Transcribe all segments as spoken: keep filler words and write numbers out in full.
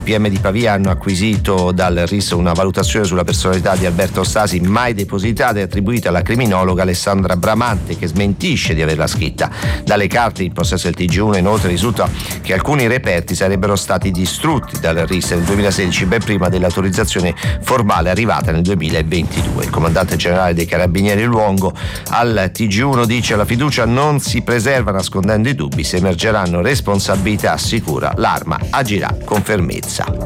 P M di Pavia hanno acquisito dal R I S una valutazione sulla personalità di Alberto Stasi mai depositata e attribuita alla criminologa Alessandra Bramante, che smentisce di averla scritta. Dalle carte in possesso del T G uno inoltre risulta che alcuni reperti sarebbero stati distrutti dal R I S nel duemilasedici, ben prima dell'autorizzazione formale arrivata nel duemilaventidue. Il comandante generale dei Carabinieri Luongo al T G uno dice: la fiducia non si preserva nascondendo i dubbi, se emergeranno responsabilità assicura l'arma agirà con fermezza.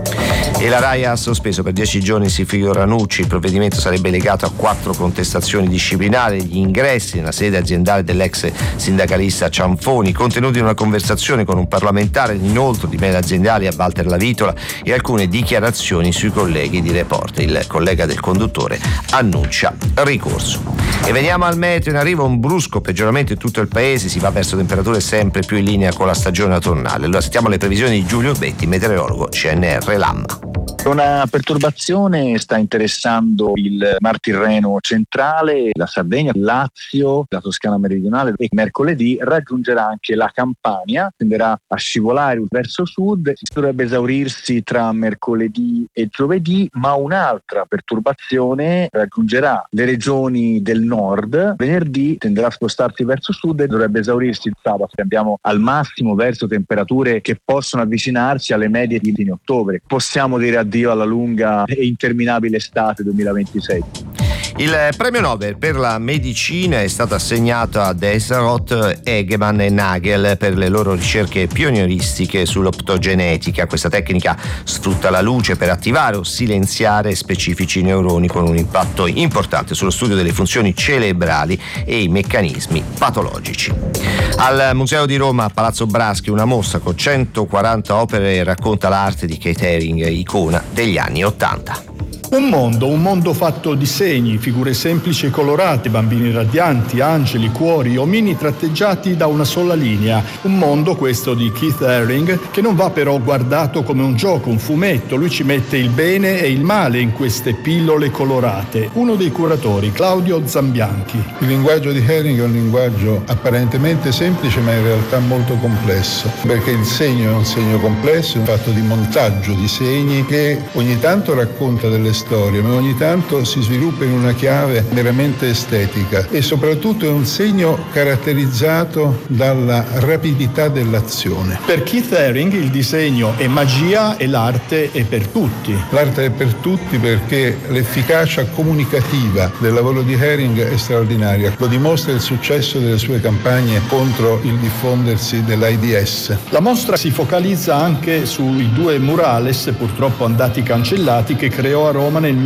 E la RAI ha sospeso per dieci giorni Sigfrido Ranucci. Il provvedimento sarebbe legato a quattro contestazioni disciplinari: gli ingressi nella sede aziendale dell'ex sindacalista Cianfoni, contenuti in una conversazione con un parlamentare, l'inoltro di mail aziendali a Walter Lavitola e alcune dichiarazioni sui colleghi di Report. Il collega del conduttore annuncia ricorso. E veniamo al meteo. In arrivo un brusco peggioramento in tutto il paese, si va verso temperature sempre più in linea con la stagione autunnale. Allora sentiamo le previsioni di Giulio Betti, meteorologo C N R Lamma. Una perturbazione sta interessando il Mar Tirreno centrale, la Sardegna, il Lazio, la Toscana meridionale, e mercoledì raggiungerà anche la Campania, tenderà a scivolare verso sud, si dovrebbe esaurirsi tra mercoledì e giovedì, ma un'altra perturbazione raggiungerà le regioni del nord, venerdì tenderà a spostarsi verso sud e dovrebbe esaurirsi il sabato. Andiamo al massimo verso temperature che possono avvicinarsi alle medie di fine ottobre. Possiamo dire addio alla lunga e interminabile estate duemilaventisei. Il premio Nobel per la medicina è stato assegnato a Desarot, Egeman e Nagel per le loro ricerche pionieristiche sull'optogenetica. Questa tecnica sfrutta la luce per attivare o silenziare specifici neuroni con un impatto importante sullo studio delle funzioni cerebrali e i meccanismi patologici. Al Museo di Roma, a Palazzo Braschi, una mostra con centoquaranta opere racconta l'arte di Keith Haring, icona degli anni ottanta. Un mondo, un mondo fatto di segni, figure semplici e colorate, bambini radianti, angeli, cuori, omini tratteggiati da una sola linea. Un mondo, questo di Keith Haring, che non va però guardato come un gioco, un fumetto. Lui ci mette il bene e il male in queste pillole colorate. Uno dei curatori, Claudio Zambianchi. Il linguaggio di Haring è un linguaggio apparentemente semplice, ma in realtà molto complesso, perché il segno è un segno complesso, è un fatto di montaggio di segni che ogni tanto racconta delle storie, ma ogni tanto si sviluppa in una chiave meramente estetica, e soprattutto è un segno caratterizzato dalla rapidità dell'azione. Per Keith Haring il disegno è magia e l'arte è per tutti. L'arte è per tutti perché l'efficacia comunicativa del lavoro di Haring è straordinaria. Lo dimostra il successo delle sue campagne contro il diffondersi dell'AIDS. La mostra si focalizza anche sui due murales, purtroppo andati cancellati, che creò a Roma nel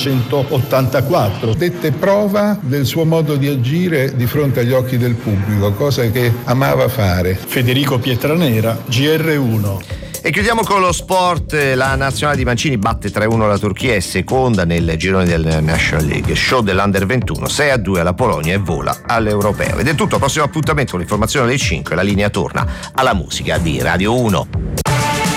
millenovecentottantaquattro. Dette prova del suo modo di agire di fronte agli occhi del pubblico, cosa che amava fare. Federico Pietranera, G R uno. E chiudiamo con lo sport. La nazionale di Mancini batte tre a uno la Turchia, è seconda nel girone del National League. Show dell'Under ventuno, sei a due alla Polonia e vola all'Europeo. Ed è tutto, prossimo appuntamento con l'informazione alle cinque. La linea torna alla musica di Radio uno.